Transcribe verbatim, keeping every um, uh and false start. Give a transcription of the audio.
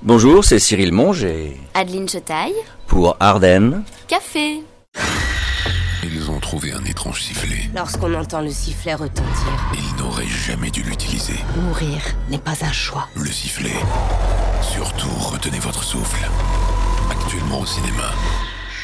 Bonjour, c'est Cyril Monge et... Adeline Chetaille. Pour Ardennes. Café. Ils ont trouvé un étrange sifflet. Lorsqu'on entend le sifflet retentir, Ils n'auraient jamais dû l'utiliser. mourir n'est pas un choix. Le sifflet. Surtout, retenez votre souffle. Actuellement au cinéma.